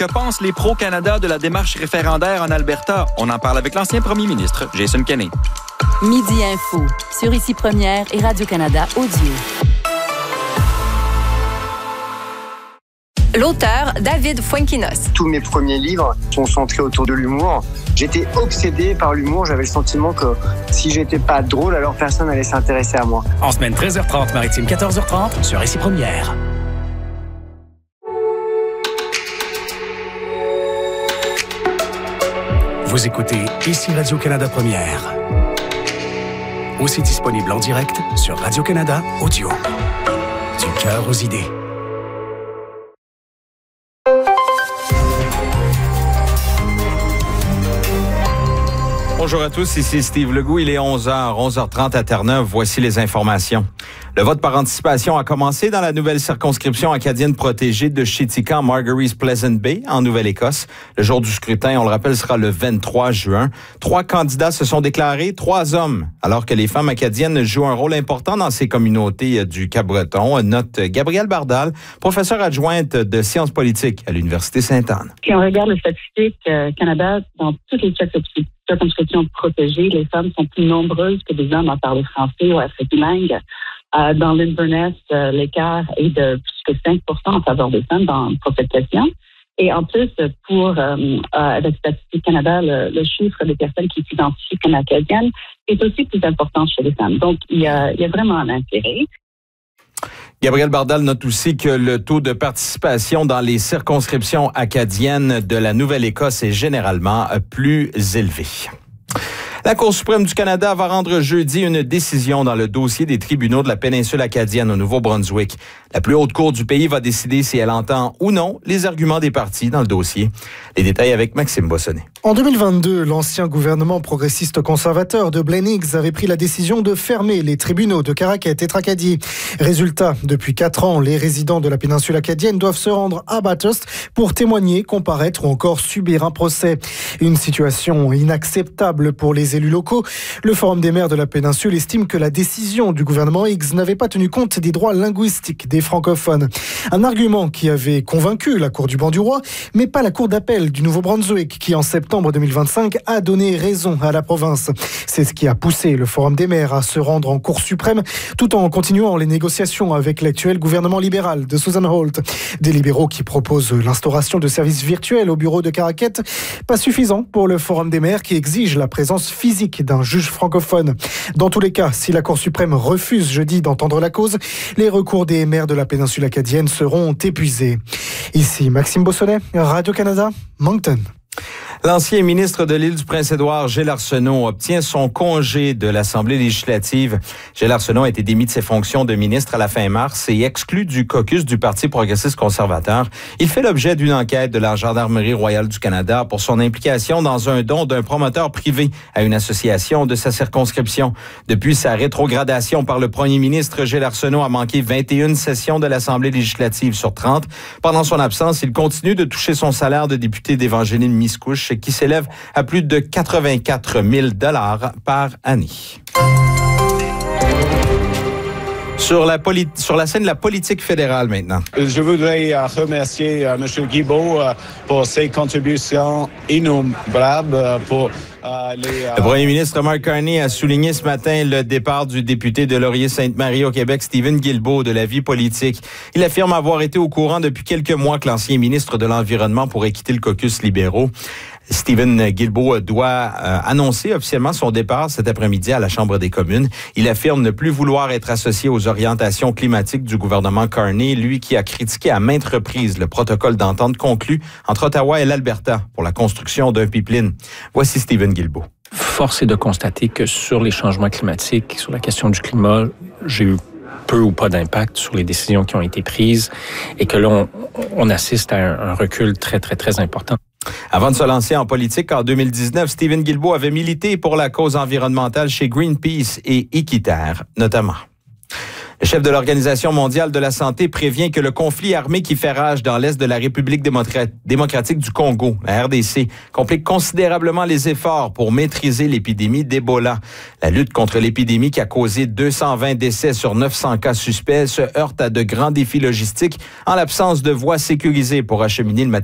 Que pensent les pro-Canada de la démarche référendaire en Alberta? On en parle avec l'ancien premier ministre, Jason Kenney. Midi Info, sur Ici Première et Radio-Canada Audio. L'auteur, David Fuenquinos. Tous mes premiers livres sont centrés autour de l'humour. J'étais obsédé par l'humour. J'avais le sentiment que si j'étais pas drôle, alors personne n'allait s'intéresser à moi. En semaine 13h30, maritime 14h30, sur Ici Première. Vous écoutez Ici Radio-Canada Première. Aussi disponible en direct sur Radio-Canada Audio. Du cœur aux idées. Bonjour à tous, ici Steve Legault. Il est 11h30 à Terre-Neuve. Voici les informations. Le vote par anticipation a commencé dans la nouvelle circonscription acadienne protégée de Chitika, Margary's Pleasant Bay, en Nouvelle-Écosse. Le jour du scrutin, on le rappelle, sera le 23 juin. 3 candidats se sont déclarés, 3 hommes, alors que les femmes acadiennes jouent un rôle important dans ces communautés du Cap-Breton, note Gabrielle Bardal, professeure adjointe de sciences politiques à l'Université Sainte-Anne. Si on regarde les statistiques Canada, dans toutes les circonscriptions protégées, les femmes sont plus nombreuses que les hommes à parler français ou à être bilingues. Dans l'Inverness, l'écart est de plus que 5% en faveur des femmes pour cette question. Et en plus, avec Statistique Canada, le chiffre des personnes qui s'identifient comme acadiennes est aussi plus important chez les femmes. Donc, il y a vraiment un intérêt. Gabrielle Bardal note aussi que le taux de participation dans les circonscriptions acadiennes de la Nouvelle-Écosse est généralement plus élevé. La Cour suprême du Canada va rendre jeudi une décision dans le dossier des tribunaux de la péninsule acadienne au Nouveau-Brunswick. La plus haute cour du pays va décider si elle entend ou non les arguments des parties dans le dossier. Les détails avec Maxime Bossonnet. En 2022, l'ancien gouvernement progressiste conservateur de Blaine Higgs avait pris la décision de fermer les tribunaux de Caraquet et Tracadie. Résultat, depuis 4 ans, les résidents de la péninsule acadienne doivent se rendre à Bathurst pour témoigner, comparaître ou encore subir un procès. Une situation inacceptable pour les élus locaux. Le Forum des maires de la péninsule estime que la décision du gouvernement Higgs n'avait pas tenu compte des droits linguistiques des francophones. Un argument qui avait convaincu la Cour du banc du roi, mais pas la Cour d'appel du Nouveau-Brunswick qui, en septembre 2025, a donné raison à la province. C'est ce qui a poussé le Forum des maires à se rendre en Cour suprême, tout en continuant les négociations avec l'actuel gouvernement libéral de Susan Holt. Des libéraux qui proposent l'instauration de services virtuels au bureau de Caraquet. Pas suffisant pour le Forum des maires qui exige la présence physique d'un juge francophone. Dans tous les cas, si la Cour suprême refuse jeudi d'entendre la cause, les recours des maires de la péninsule acadienne seront épuisés. Ici Maxime Bossonnet, Radio-Canada, Moncton. L'ancien ministre de l'île du Prince-Édouard, Gilles Arsenault, obtient son congé de l'Assemblée législative. Gilles Arsenault a été démis de ses fonctions de ministre à la fin mars et exclu du caucus du Parti progressiste conservateur. Il fait l'objet d'une enquête de la Gendarmerie royale du Canada pour son implication dans un don d'un promoteur privé à une association de sa circonscription. Depuis sa rétrogradation par le premier ministre, Gilles Arsenault a manqué 21 sessions de l'Assemblée législative sur 30. Pendant son absence, il continue de toucher son salaire de député d'Évangéline Miscouche, qui s'élève à plus de 84 000 $ par année. Sur la scène de la politique fédérale maintenant. Je voudrais remercier M. Guilbeault pour ses contributions innombrables pour Le premier ministre Mark Carney a souligné ce matin le départ du député de Laurier-Sainte-Marie au Québec, Stephen Guilbeault, de la vie politique. Il affirme avoir été au courant depuis quelques mois que l'ancien ministre de l'Environnement pourrait quitter le caucus libéraux. Stephen Guilbeault doit annoncer officiellement son départ cet après-midi à la Chambre des communes. Il affirme ne plus vouloir être associé aux orientations climatiques du gouvernement Carney, lui qui a critiqué à maintes reprises le protocole d'entente conclu entre Ottawa et l'Alberta pour la construction d'un pipeline. Voici Stephen Guilbeault. Force est de constater que sur les changements climatiques, sur la question du climat, j'ai eu peu ou pas d'impact sur les décisions qui ont été prises et que là, on assiste à un recul très, très, très important. Avant de se lancer en politique, en 2019, Stephen Guilbeault avait milité pour la cause environnementale chez Greenpeace et Équiterre, notamment. Le chef de l'Organisation mondiale de la santé prévient que le conflit armé qui fait rage dans l'est de la République démocratique du Congo, la RDC, complique considérablement les efforts pour maîtriser l'épidémie d'Ebola. La lutte contre l'épidémie qui a causé 220 décès sur 900 cas suspects se heurte à de grands défis logistiques en l'absence de voies sécurisées pour acheminer le matériel